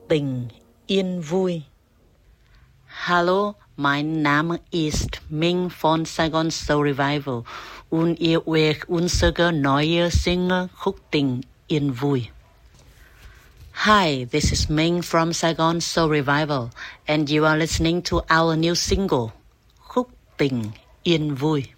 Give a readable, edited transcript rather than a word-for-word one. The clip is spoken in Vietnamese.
tình yên vui. Hallo, mein Name ist Ming von Saigon Soul Revival und ihr hört unsere neue Single Khúc tình yên vui. Hi, this is Ming from Saigon Soul Revival and you are listening to our new single Khúc tình yên vui.